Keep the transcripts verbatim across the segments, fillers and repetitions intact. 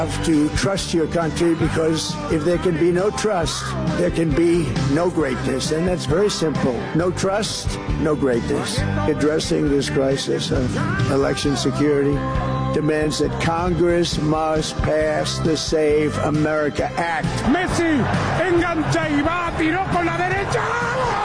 have to trust your country, because if there can be no trust, there can be no greatness. And that's very simple. No trust, no greatness. Addressing this crisis of election security demands that Congress must pass the Save America Act. Messi engancha y va, tiró con la derecha.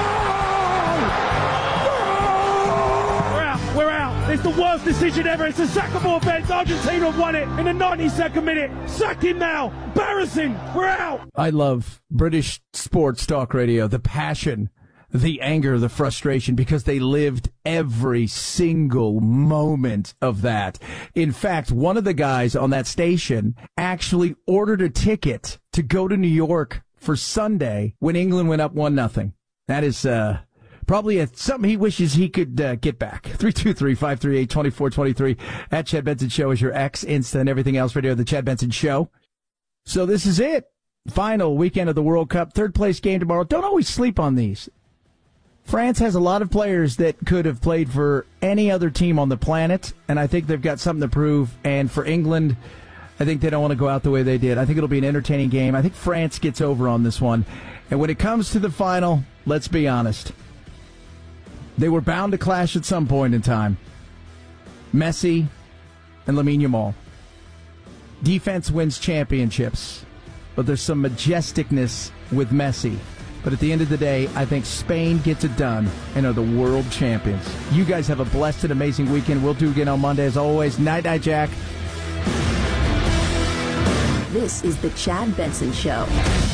We're out. It's the worst decision ever. It's a sackable offense. Argentina won it in the ninety-second minute. Sack him now. Embarrassing. We're out. I love British sports talk radio, the passion, the anger, the frustration, because they lived every single moment of that. In fact, one of the guys on that station actually ordered a ticket to go to New York for Sunday when England went up one nothing. That is, uh, Probably a, something he wishes he could uh, get back. three two three, five three eight, two four two three. At Chad Benson Show is your X, Insta, and everything else radio, The Chad Benson Show. So this is it. Final weekend of the World Cup. Third place game tomorrow. Don't always sleep on these. France has a lot of players that could have played for any other team on the planet, and I think they've got something to prove. And for England, I think they don't want to go out the way they did. I think it'll be an entertaining game. I think France gets over on this one. And when it comes to the final, let's be honest. They were bound to clash at some point in time. Messi and Lamine Yamal. Defense wins championships, but there's some majesticness with Messi. But at the end of the day, I think Spain gets it done and are the world champions. You guys have a blessed and amazing weekend. We'll do again on Monday as always. Night, night, Jack. This is the Chad Benson Show.